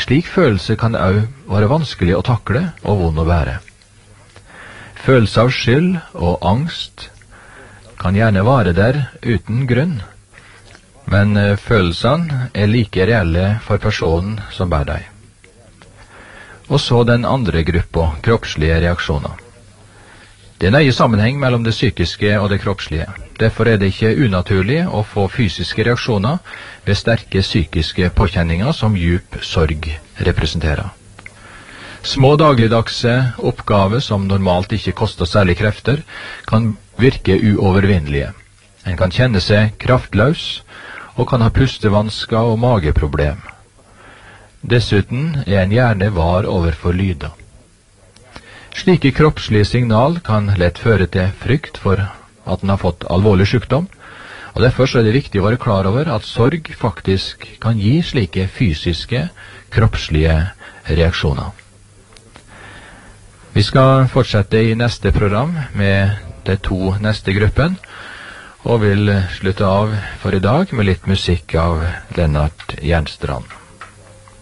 slik følelse kan også være vanskelig å takle og vond å bære. Følelse av skyld og angst kan gjerne vare der uten grunn, men følelsene er like reelle for personen som bærer deg. Og så den andre gruppa, kroppslige reaksjoner. Det er nøye sammenheng mellom det psykiske og det kroppslige. Derfor er det ikke unaturlig å få fysiske reaksjoner ved sterke psykiske påkjenninger som djup sorg representerer. Små dagligdagse oppgaver som normalt ikke koster særlig krefter, kan virke uovervinnelige. En kan kjenne seg kraftløs og kan ha pustevansker og mageproblem. Dessuten er en gjerne var overfor lyder. Slike kroppslige signal kan lett føre til frykt for at en har fått alvorlig sykdom, og derfor er det viktig å være klar over at sorg faktisk kan gi slike fysiske, kroppslige reaksjoner. Vi skal fortsette i neste program med de to neste gruppen, og vil slutte av for i dag med litt musikk av Lennart Jernstrand.